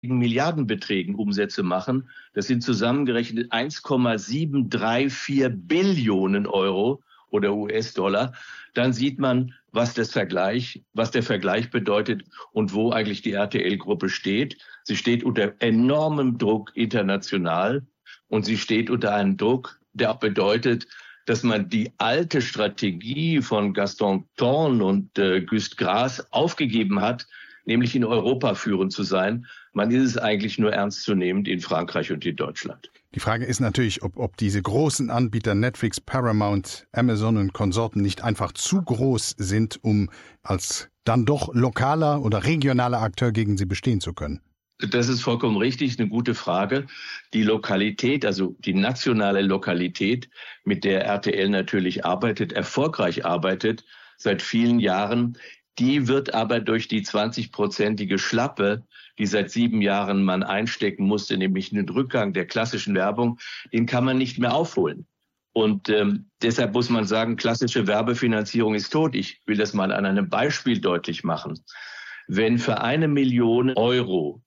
Milliardenbeträgen Umsätze machen. Das sind zusammengerechnet 1,734 Billionen Euro oder US-Dollar. Dann sieht man, was der Vergleich bedeutet und wo eigentlich die RTL-Gruppe steht. Sie steht unter enormem Druck international und sie steht unter einem Druck, der auch bedeutet, dass man die alte Strategie von Gaston Thorn und Gust Gras aufgegeben hat, nämlich in Europa führend zu sein. Man ist es eigentlich nur ernstzunehmend in Frankreich und in Deutschland. Die Frage ist natürlich, ob diese großen Anbieter Netflix, Paramount, Amazon und Konsorten nicht einfach zu groß sind, um als dann doch lokaler oder regionaler Akteur gegen sie bestehen zu können. Das ist vollkommen richtig, eine gute Frage. Die Lokalität, also die nationale Lokalität, mit der RTL natürlich erfolgreich arbeitet, seit vielen Jahren, die wird aber durch die 20-prozentige Schlappe, die seit 7 Jahren man einstecken musste, nämlich den Rückgang der klassischen Werbung, den kann man nicht mehr aufholen. Und deshalb muss man sagen, klassische Werbefinanzierung ist tot. Ich will das mal an einem Beispiel deutlich machen. Wenn für 1 Million Euro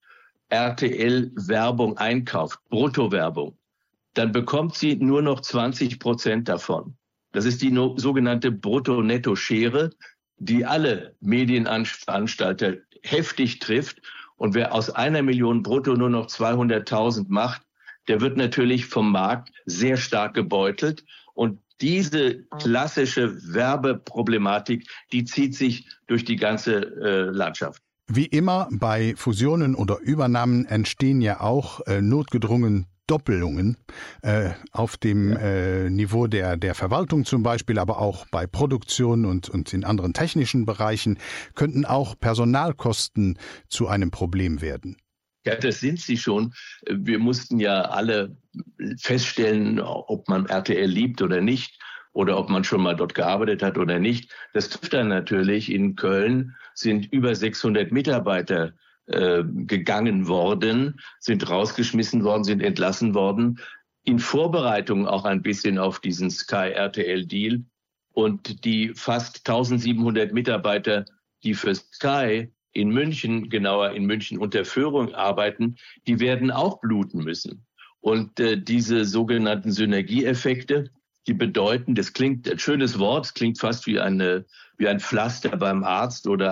RTL Werbung einkauft, Bruttowerbung, dann bekommt sie nur noch 20% davon. Das ist die sogenannte Brutto-Netto-Schere, die alle Medienveranstalter heftig trifft. Und wer aus 1 Million brutto nur noch 200.000 macht, der wird natürlich vom Markt sehr stark gebeutelt. Und diese klassische Werbeproblematik, die zieht sich durch die ganze Landschaft. Wie immer bei Fusionen oder Übernahmen entstehen ja auch notgedrungen Doppelungen auf dem Niveau der Verwaltung zum Beispiel, aber auch bei Produktion und in anderen technischen Bereichen könnten auch Personalkosten zu einem Problem werden. Ja, das sind sie schon. Wir mussten ja alle feststellen, ob man RTL liebt oder nicht oder ob man schon mal dort gearbeitet hat oder nicht. Das trifft dann natürlich. In Köln sind über 600 Mitarbeiter gegangen worden, sind rausgeschmissen worden, sind entlassen worden, in Vorbereitung auch ein bisschen auf diesen Sky-RTL-Deal. Und die fast 1700 Mitarbeiter, die für Sky in München, genauer in München unter Führung arbeiten, die werden auch bluten müssen. Und diese sogenannten Synergieeffekte, die bedeuten, das klingt ein schönes Wort, es klingt fast wie ein Pflaster beim Arzt oder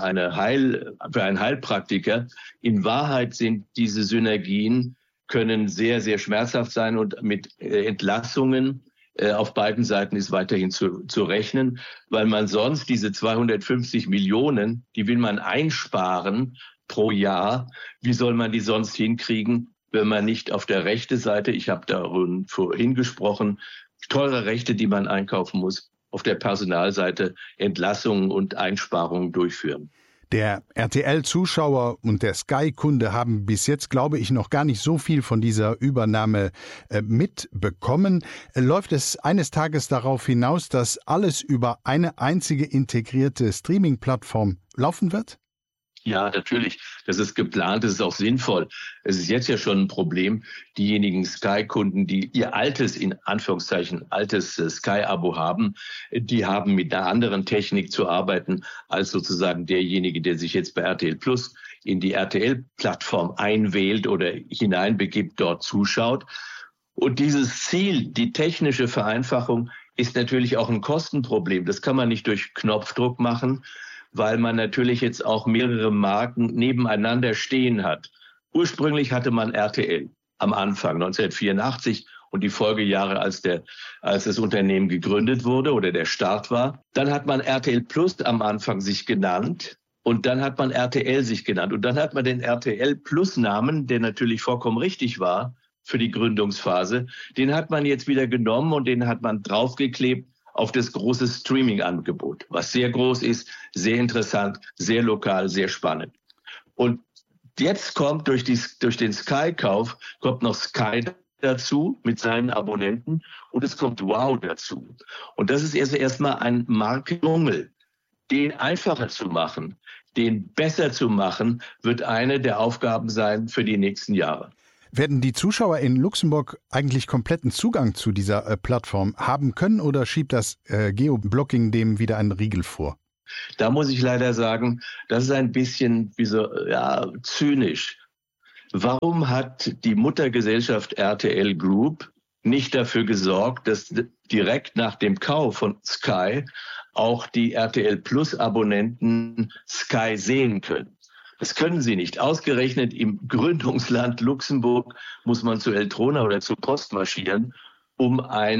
für einen Heilpraktiker. In Wahrheit sind diese Synergien, können sehr, sehr schmerzhaft sein und mit Entlassungen auf beiden Seiten ist weiterhin zu rechnen, weil man sonst diese 250 Millionen, die will man einsparen pro Jahr. Wie soll man die sonst hinkriegen, wenn man nicht auf der rechten Seite, ich habe da vorhin gesprochen, teure Rechte, die man einkaufen muss, auf der Personalseite Entlassungen und Einsparungen durchführen. Der RTL-Zuschauer und der Sky-Kunde haben bis jetzt, glaube ich, noch gar nicht so viel von dieser Übernahme mitbekommen. Läuft es eines Tages darauf hinaus, dass alles über eine einzige integrierte Streaming-Plattform laufen wird? Ja, natürlich. Das ist geplant, das ist auch sinnvoll. Es ist jetzt ja schon ein Problem. Diejenigen Sky-Kunden, die ihr altes, in Anführungszeichen, altes Sky-Abo haben, die haben mit einer anderen Technik zu arbeiten, als sozusagen derjenige, der sich jetzt bei RTL Plus in die RTL-Plattform einwählt oder hineinbegibt, dort zuschaut. Und dieses Ziel, die technische Vereinfachung, ist natürlich auch ein Kostenproblem. Das kann man nicht durch Knopfdruck machen, weil man natürlich jetzt auch mehrere Marken nebeneinander stehen hat. Ursprünglich hatte man RTL am Anfang 1984 und die Folgejahre, als das Unternehmen gegründet wurde oder der Start war. Dann hat man RTL Plus am Anfang sich genannt und dann hat man RTL sich genannt. Und dann hat man den RTL Plus Namen, der natürlich vollkommen richtig war für die Gründungsphase, den hat man jetzt wieder genommen und den hat man draufgeklebt auf das große Streaming-Angebot, was sehr groß ist, sehr interessant, sehr lokal, sehr spannend. Und jetzt kommt durch den Sky-Kauf, kommt noch Sky dazu mit seinen Abonnenten und es kommt Wow dazu. Und das ist erstmal ein Marktdschungel. Den einfacher zu machen, den besser zu machen, wird eine der Aufgaben sein für die nächsten Jahre. Werden die Zuschauer in Luxemburg eigentlich kompletten Zugang zu dieser Plattform haben können oder schiebt das Geoblocking dem wieder einen Riegel vor? Da muss ich leider sagen, das ist ein bisschen zynisch. Warum hat die Muttergesellschaft RTL Group nicht dafür gesorgt, dass direkt nach dem Kauf von Sky auch die RTL Plus Abonnenten Sky sehen können? Das können sie nicht. Ausgerechnet im Gründungsland Luxemburg muss man zu Eltrona oder zur Post marschieren, um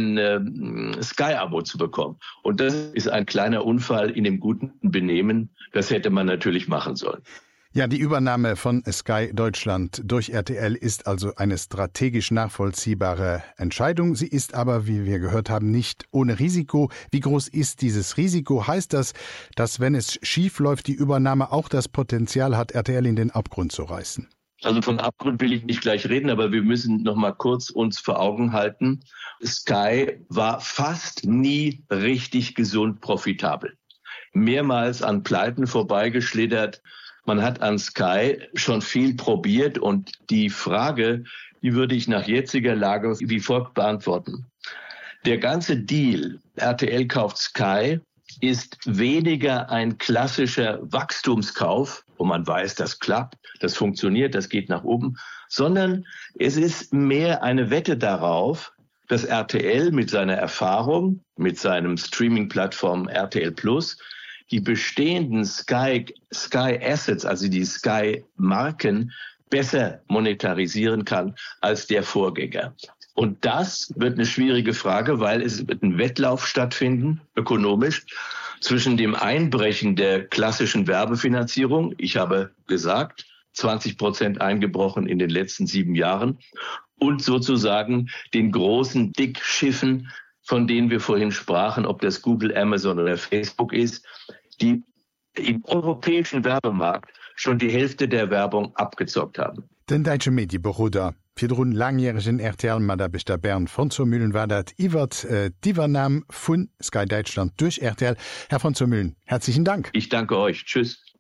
ein Sky-Abo zu bekommen. Und das ist ein kleiner Unfall in dem guten Benehmen. Das hätte man natürlich machen sollen. Ja, die Übernahme von Sky Deutschland durch RTL ist also eine strategisch nachvollziehbare Entscheidung. Sie ist aber, wie wir gehört haben, nicht ohne Risiko. Wie groß ist dieses Risiko? Heißt das, dass wenn es schief läuft, die Übernahme auch das Potenzial hat, RTL in den Abgrund zu reißen? Also von Abgrund will ich nicht gleich reden, aber wir müssen noch mal kurz uns vor Augen halten. Sky war fast nie richtig gesund profitabel. Mehrmals an Pleiten vorbeigeschlittert. Man hat an Sky schon viel probiert und die Frage, die würde ich nach jetziger Lage wie folgt beantworten. Der ganze Deal, RTL kauft Sky, ist weniger ein klassischer Wachstumskauf, wo man weiß, das klappt, das funktioniert, das geht nach oben, sondern es ist mehr eine Wette darauf, dass RTL mit seiner Erfahrung, mit seinem Streaming-Plattform RTL Plus, die bestehenden Sky Assets, also die Sky-Marken, besser monetarisieren kann als der Vorgänger. Und das wird eine schwierige Frage, weil es wird ein Wettlauf stattfinden, ökonomisch, zwischen dem Einbrechen der klassischen Werbefinanzierung, ich habe gesagt, 20% eingebrochen in den letzten 7 Jahren, und sozusagen den großen Dickschiffen, von denen wir vorhin sprachen, ob das Google, Amazon oder Facebook ist, die im europäischen Werbemarkt schon die Hälfte der Werbung abgezockt haben. Den deutsche Medienbüroder fir den langjährigen RTL-Maderbeter Bernd von zur Mühlen war dat iwwer d'Iwernahme vun Sky Deutschland durch RTL. Herr von zur Mühlen, herzlichen Dank. Ich danke euch. Tschüss.